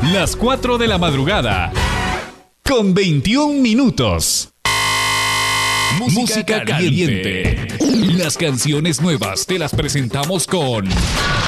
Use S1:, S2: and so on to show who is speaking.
S1: Las 4 de la madrugada, con 21 minutos. Música caliente. Las canciones nuevas te las presentamos con